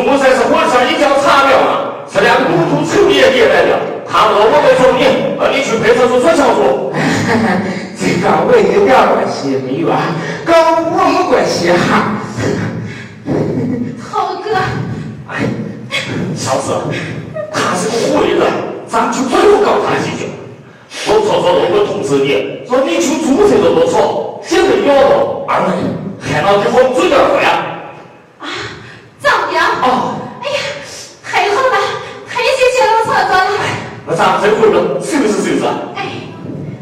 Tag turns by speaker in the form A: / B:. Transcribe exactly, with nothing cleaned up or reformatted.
A: 木才是火上一条茶苗嘛，是两个赌徒抽也也来了。他说我没说你，呃，你去派出所说清楚。
B: 这个我有点关系没有啊，跟我没关系哈。
C: 涛哥，
A: 哎，小子，他是个狐狸子，咱就不用搞他几句。我说说，我通知你，说你请注册都不错。